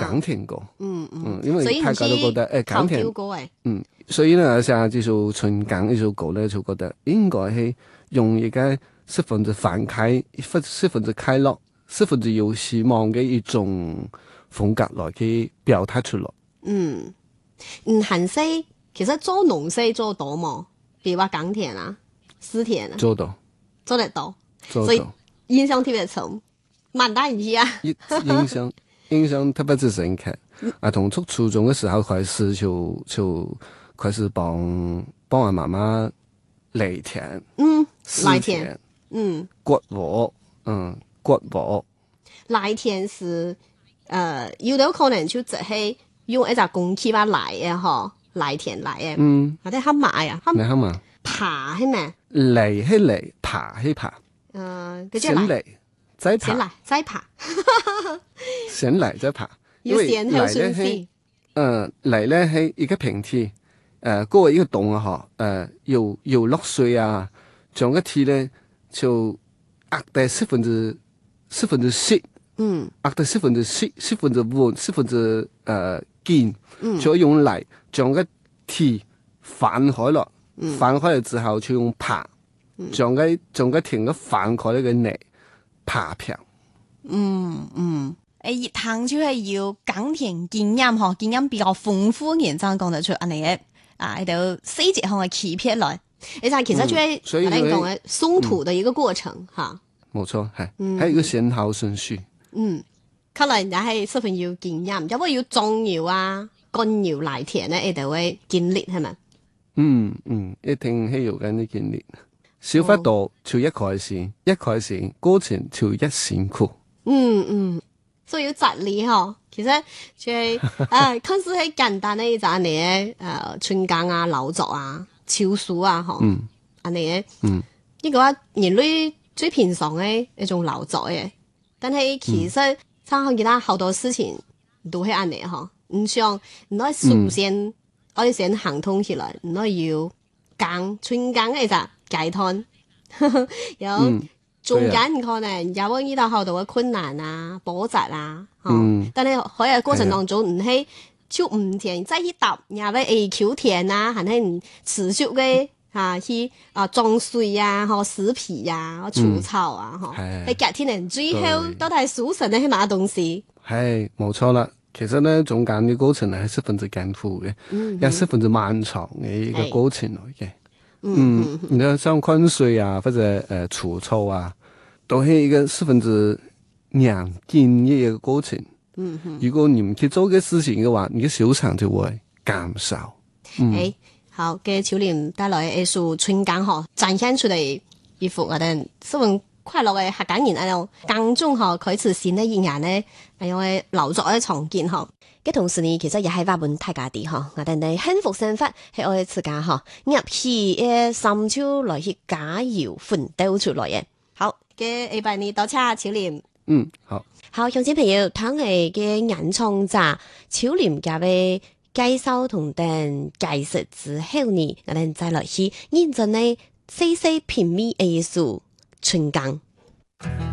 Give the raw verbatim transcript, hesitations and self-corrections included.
耕田歌。 嗯嗯， 嗯，因為大家都覺得誒耕田歌誒， 嗯，所以呢，像這首《春耕》呢首歌呢，就覺得應該係用一個十分之歡快、十分之快樂、十分之有希望嘅一種風格來去表達出來。 嗯，嗯，行西其實做農事做到嘛，比如話耕田啊、絲田啊， 做到， 做得到， 做到， 所以印象特別深，蠻大意義啊。 印象印象特別之深刻。啊，從初初中嘅時候開始就就開始幫幫我媽媽犁田， 嗯，犁田， 田，嗯， 割禾，嗯，割禾。 犁田是，呃，有啲可能就只係用一隻工具把犁嘅嗬，犁田犁嘅， 嗯， 或者黑馬啊， 你黑馬， 爬係咩？ 犁係犁，爬係爬， 嗯，嗰隻先犁再爬， 先犁再爬， 先犁再爬。 要先後順序。 嗯，犁咧係一個平地，誒、呃，嗰個一個洞啊，嗬，誒，有有落水啊，將個地咧就壓得十分之十分之細， 嗯， 壓得十分之細，十分之穩，十分之誒堅，就用犁將個地翻開咯，嗯、翻開咗之後就用耙，將個將個田個翻開呢個泥耙平。 嗯嗯。 誒，一趟就係要耕田經驗嗬，經驗比較豐富嘅人先講得出安尼嘅，啊，喺度細節項嘅欺騙來， 你睇其實就係所以我哋講嘅鬆土嘅一個過程吓， 冇錯係，係一個先後順序。 嗯，可能也係十分要經驗，因為要種苗啊、幹苗犁田咧，你哋會經歷係咪？ 嗯嗯，一定係有緊啲經歷，少不多就一開始，一開始過程就一辛苦。 嗯嗯。所以要摘理嗬，其實就係誒，看似係簡單嘅一陣嘅誒春耕啊、勞作啊、超數啊，嗬， 嗯， 安尼嘅， 嗯， 呢個人類最平常嘅一種勞作嘅，但係其實參考其他好多事情都係安尼嗬，唔想唔可以首先我哋先行通起來，唔可以要耕春耕嘅就階段，有。 嗯中間可能有會遇到好多嘅困難啊、波折啊， 嗯， 但係喺個過程當中唔係就唔停再去搭，又會下橋田啊，還係唔持續嘅嚇去啊種水啊、嗬施皮啊、除草啊，嗬，喺隔天人最後都係數神嘅係乜東西？ 係冇錯啦，其實咧中間嘅過程係十分之艱苦嘅，也十分之漫長嘅一個過程嚟嘅。嗯，你睇像昆水啊，或者誒除草啊。都係一個十分之難經嘅一個過程。嗯哼，如果你唔去做嘅事情嘅話，你嘅收成就會減少。嗯， 欸、好嘅，秋林帶來嘅一首春耕嗬，展現出嚟一幅我哋十分快樂嘅客家人啊，耕種嗬開始新嘅一年咧，係我哋勞作嘅重建嗬。嘅同時呢，其實也係話本大家啲嗬，我哋嘅幸福生活係我哋自家嗬，入去嘅深秋來去加油奮鬥出來嘅。好嘅，禮拜二多謝秋林。 嗯，好。 好，鄉親朋友，聽係嘅演唱者秋林嘅嘅介紹同等解釋之後呢，我哋再來去認真呢細細品味藝術春耕。